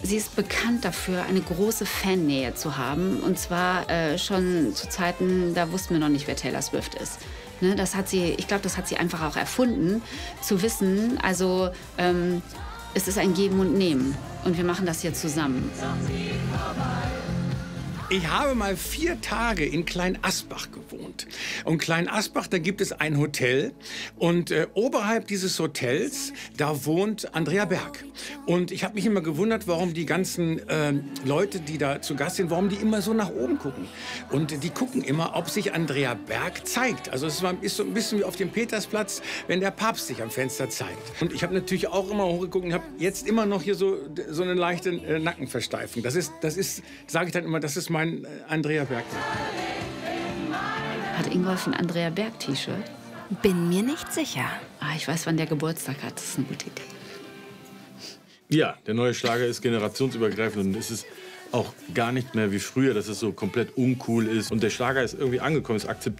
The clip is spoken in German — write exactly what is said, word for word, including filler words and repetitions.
sie ist bekannt dafür, eine große Fannähe zu haben. Und zwar äh, schon zu Zeiten, da wussten wir noch nicht, wer Taylor Swift ist. Ne, das hat sie, ich glaube, das hat sie einfach auch erfunden, zu wissen, also ähm, es ist ein Geben und Nehmen. Und wir machen das hier zusammen. Ich habe mal vier Tage in Kleinasbach gewohnt. Und Kleinasbach, da gibt es ein Hotel. Und äh, oberhalb dieses Hotels, da wohnt Andrea Berg. Und ich habe mich immer gewundert, warum die ganzen äh, Leute, die da zu Gast sind, warum die immer so nach oben gucken. Und die gucken immer, ob sich Andrea Berg zeigt. Also es ist so ein bisschen wie auf dem Petersplatz, wenn der Papst sich am Fenster zeigt. Und ich habe natürlich auch immer hochgeguckt und habe jetzt immer noch hier so, so eine leichte äh, Nackenversteifung. Das ist, das ist, sage ich dann immer, das ist mein Andrea Berg. Hat Ingolf ein Andrea Berg T-Shirt? Bin mir nicht sicher. Ah, ich weiß, wann der Geburtstag hat. Das ist eine gute Idee. Ja, der neue Schlager ist generationsübergreifend und es ist auch gar nicht mehr wie früher, dass es so komplett uncool ist. Und der Schlager ist irgendwie angekommen, ist akzeptiert.